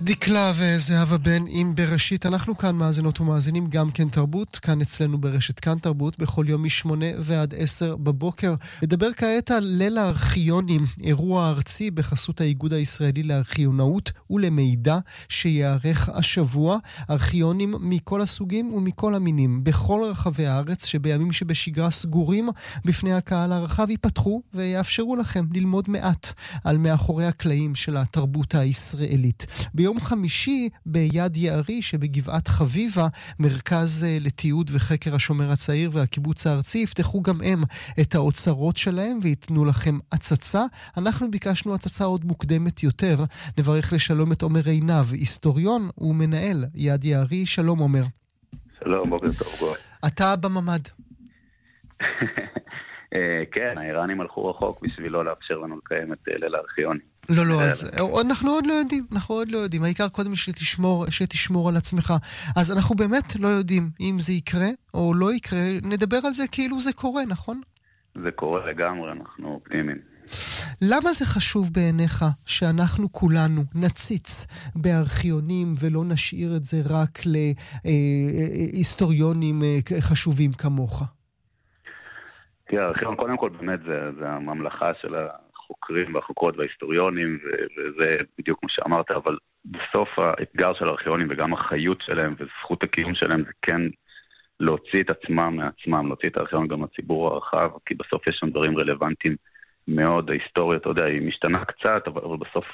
דקלה וזהבה בן עם בראשית. אנחנו כאן מאזינות ומאזינים גם כן תרבות, כאן אצלנו ברשת כאן תרבות, בכל יום מ8 ועד 10 בבוקר. נדבר כעת על ליל הארכיונים, אירוע ארצי בחסות האיגוד הישראלי לארכיונאות ולמידע שיערך השבוע. ארכיונים מכל הסוגים ומכל המינים בכל רחבי הארץ, שבימים שבשגרה סגורים בפני הקהל הרחב, ייפתחו ויאפשרו לכם ללמוד מעט על מאחורי הקלעים של התרבות הישראלית. ביום חמישי ביד יערי שבגבעת חביבה, מרכז לתיעוד וחקר השומר הצעיר והקיבוץ הארצי, יפתחו גם הם את האוצרות שלהם ויתנו לכם הצצה. אנחנו ביקשנו הצצה עוד מוקדמת יותר. נברך לשלום את עומר עינב, היסטוריון ומנהל יד יערי. שלום עומר. שלום, בוקר טוב. אתה בממד. כן, האיראנים הלכו רחוק בשביל לא לאפשר לנו לקיים את ליל הארכיונים. לא, אז אנחנו עוד לא יודעים. העיקר קודם שתשמור על עצמך. אז אנחנו באמת לא יודעים אם זה יקרה או לא יקרה. נדבר על זה כאילו זה קורה, נכון? זה קורה לגמרי, אנחנו פנימיים. למה זה חשוב בעיניך שאנחנו כולנו נציץ בארכיונים ולא נשאיר את זה רק להיסטוריונים חשובים כמוך? תראה, הארכיון קודם כל באמת זה הממלכה של החוקרים והחוקרות וההיסטוריונים, וזה בדיוק כמו שאמרת, אבל בסוף האתגר של הארכיונים וגם החיות שלהם וזכות הקיום שלהם זה כן להוציא את עצמם מעצמם, להוציא את הארכיון גם לציבור הרחב, כי בסוף יש שם דברים רלוונטיים מאוד. ההיסטוריה, אתה יודע, היא משתנה קצת, אבל בסוף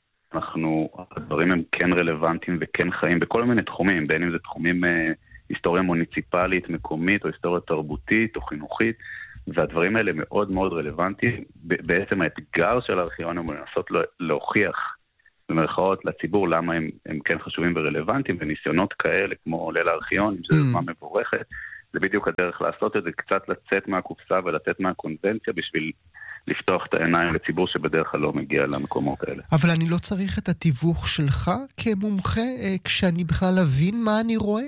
הדברים הם כן רלוונטיים וכן חיים בכל מיני תחומים, בין אם זה תחומים היסטוריה מוניציפלית, מקומית, או היסטוריה תרבותית או חינוכית, והדברים האלה מאוד מאוד רלוונטיים. בעצם האתגר של הארכיונים הוא לנסות להוכיח במרכאות לציבור למה הם כן חשובים ורלוונטיים, וניסיונות כאלה כמו ליל הארכיונים, שזה זמן מבורכת, זה בדיוק הדרך לעשות את זה, קצת לצאת מהקופסה ולצאת מהקונבנציה בשביל לפתוח את העיניים לציבור שבדרך כלל לא מגיע למקומות האלה. אבל אני לא צריך את התיווך שלך כמומחה כשאני בכלל אבין מה אני רואה?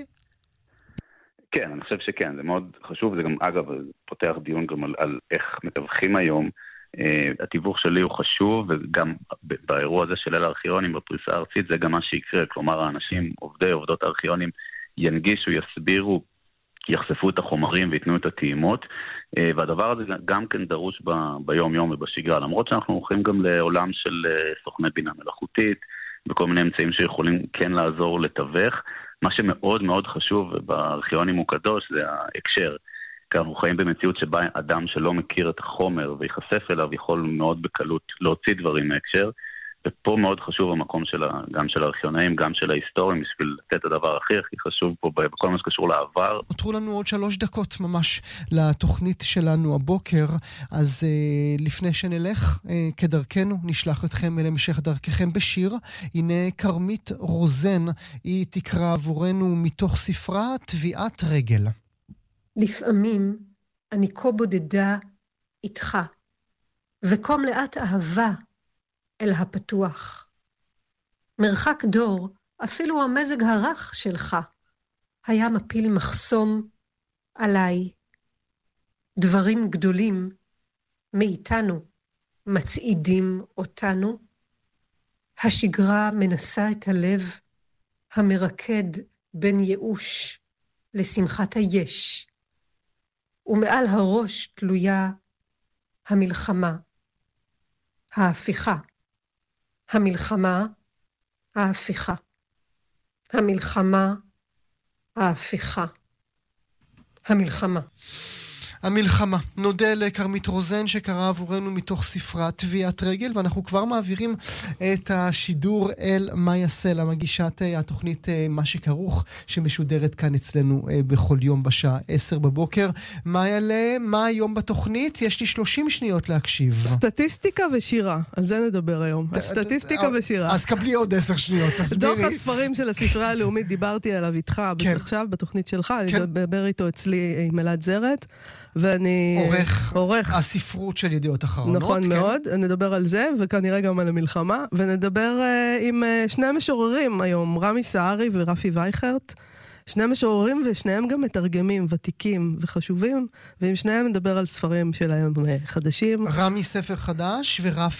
כן, אני חושב שכן, זה מאוד חשוב, זה גם, אגב, פותח דיון גם על איך מתווכים היום. התיווך שלי הוא חשוב, וגם באירוע הזה של ליל הארכיונים בפריסה הארצית, זה גם מה שיקרה, כלומר, האנשים, עובדות הארכיונים, ינגישו, יסבירו, יחשפו את החומרים ויתנו את הטעימות, והדבר הזה גם כן דרוש ביום יום ובשגרה, למרות שאנחנו הולכים גם לעולם של סוכני בינה מלאכותית, וכל מיני אמצעים שיכולים כן לעזור לתווך. מה שמאוד מאוד חשוב בארכיונים הוא קדוש, זה ההקשר. כי אנחנו חיים במציאות שבה אדם שלא מכיר את החומר ויחשף אליו יכול מאוד בקלות להוציא דברים מהקשר, ופה מאוד חשוב המקום גם של הארכיונאים, גם של ההיסטוריים, בשביל לתת את הדבר הכי חשוב פה בכל מה שקשור לעבר. נותרו לנו עוד 3 דקות ממש לתוכנית שלנו הבוקר, אז לפני שנלך כדרכנו, נשלח אתכם אל המשך דרככם בשיר. הנה כרמית רוזן, היא תקרא עבורנו מתוך ספרה טביעת רגל. לפעמים אני כה בודדה איתך, וכה מלאת אהבה אל הפתוח. מרחק דור, אפילו המזג הרך שלך, היה מפיל מחסום עליי. דברים גדולים מאיתנו מצעידים אותנו. השגרה מנסה את הלב המרקד בין ייאוש לשמחת היש. ומעל הראש תלויה המלחמה, ההפיכה. המלחמה, ההפיכה. המלחמה, ההפיכה. המלחמה. המלחמה. נודה לכרמית רוזן שקרא עבורנו מתוך ספרה טביעת רגל, ואנחנו כבר מעבירים את השידור אל מאיה סלע, מגישת התוכנית מה שכרוך, שמשודרת כאן אצלנו בכל יום בשעה 10 בבוקר. מאיה, מה היום בתוכנית? יש לי 30 שניות להקשיב. סטטיסטיקה ושירה, על זה נדבר היום. סטטיסטיקה ושירה. אז קבלי עוד 10 שניות, תסבירי. דוח הספרים של הספרייה הלאומית, דיברתי עליו איתך, עכשיו בתוכנית שלך, אני מדבר איתו אצלי עם אלעד זרת, ואני עורך הספרות של ידיעות אחרונות. נכון מאוד, נדבר על זה, וכנראה גם על המלחמה, ונדבר עם 2 משוררים היום, רמי סערי ורפי וייכרט, 2 משוררים ושניהם גם מתרגמים, ותיקים וחשובים, ועם שניהם נדבר על ספרים שלהם חדשים. רמי ספר חדש ורפי?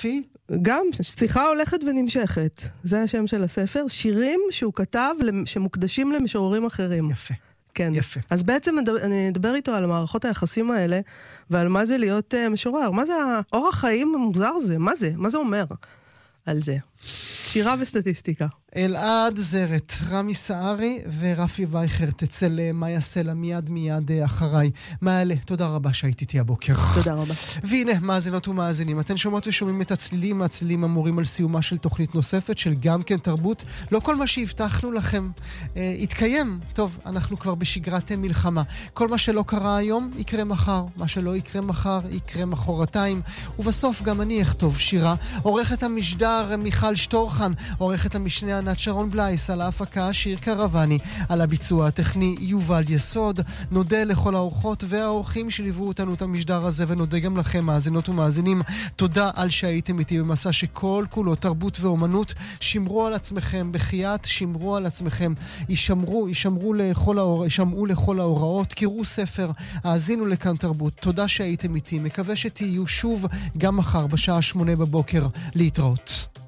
גם שיחה הולכת ונמשכת. זה השם של הספר. שירים שהוא כתב שמוקדשים למשוררים אחרים. יפה. כן. יפה. אז בעצם אני אדבר איתו על מערכות היחסים האלה, ועל מה זה להיות משורר. מה זה האורח חיים המוזר הזה? מה זה? מה זה אומר על זה? שירה וסטטיסטיקה. אלעד זרת, רמי סערי ורפי וייכרט אצל מאיה סלע מיד אחריי. מעלה, תודה רבה שהיית איתי הבוקר. תודה רבה. והנה, מאזינות ומאזינים, אתן שומעות ושומעים את הצלילים, הצלילים אמורים על סיומה של תוכנית נוספת של גם כן תרבות. לא כל מה שהבטחנו לכם יתקיים. טוב, אנחנו כבר בשגרת מלחמה. כל מה שלא קרה היום יקרה מחר, מה שלא יקרה מחר יקרה מחרתיים, ובסוף גם אני אכתוב שירה. עורכת המשדר מיכל שטורחן, עורכת המשנה ענת שרון בלייס, על ההפקה שיר קרבני, על הביצוע הטכני יובל יסוד. נודה לכל האורחות והאורחים שליוו אותנו את המשדר הזה, ונודה גם לכם מאזינות ומאזינים. תודה על שהייתם איתי במסע שכל כולו תרבות ואומנות. שמרו על עצמכם, בחייאת שמרו על עצמכם, ישמעו לכל ההוראות, קראו ספר, האזינו לכאן תרבות. תודה שהייתם איתי, מקווה שתהיו שוב גם מחר בשעה 8 בבוקר. להתראות.